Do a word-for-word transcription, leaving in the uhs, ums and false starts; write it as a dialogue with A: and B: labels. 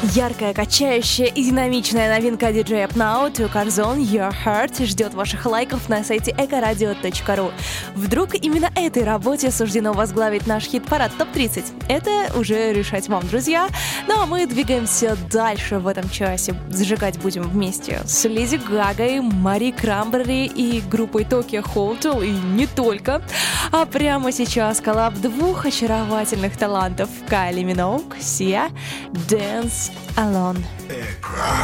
A: Яркая, качающая и динамичная новинка диджея Pnau Two Carzon Your Heart ждет ваших лайков на сайте экорадио точка ру. Вдруг именно этой работе суждено возглавить наш хит-парад топ тридцать? Это уже решать вам, друзья. Ну а мы двигаемся дальше в этом часе. Зажигать будем вместе с Леди Гагой, Мари Крамбери и группой Tokyo Hotel, и не только. А прямо сейчас коллаб двух очаровательных талантов: Кайли Миноуг, Sia, Dance Alone.